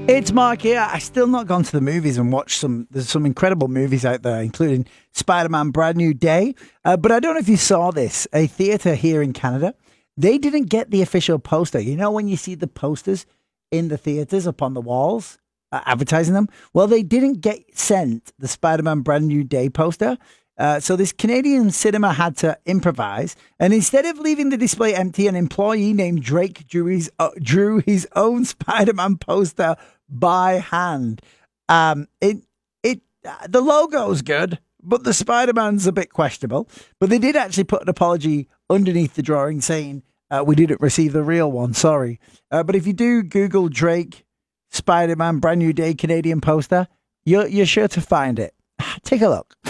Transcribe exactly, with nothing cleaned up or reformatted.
It's Mark here. I still not gone to the movies and watched some. There's some incredible movies out there, including Spider-Man: Brand New Day. Uh, but I don't know if you saw this. A theatre here in Canada, they didn't get the official poster. You know when you see the posters in the theatres up on the walls, uh, advertising them. Well, they didn't get sent the Spider-Man: Brand New Day poster. Uh, so this Canadian cinema had to improvise, and instead of leaving the display empty, an employee named Drake drew his, uh, drew his own Spider-Man poster by hand. Um, it it uh, the logo's good, but the Spider-Man's a bit questionable. But they did actually put an apology underneath the drawing saying uh, we didn't receive the real one. Sorry, uh, but if you do Google Drake Spider-Man Brand New Day Canadian poster, you're you're sure to find it. Take a look.